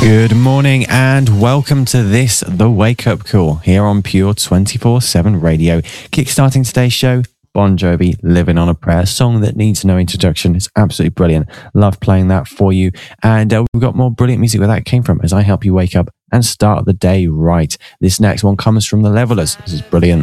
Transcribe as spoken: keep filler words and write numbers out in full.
Good morning and welcome to this, The Wake Up Call, here on Pure twenty-four seven Radio. Kickstarting today's show, Bon Jovi, Living on a Prayer, a song that needs no introduction. It's absolutely brilliant. Love playing that for you. And uh, we've got more brilliant music where that came from as I help you wake up and start the day right. This next one comes from The Levelers. This is brilliant.